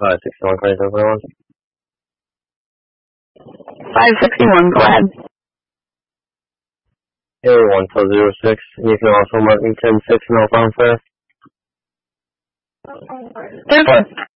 561, can I take one? 561, go ahead. A1206, you can also mark me 10-6 no problem, sir. 10-4.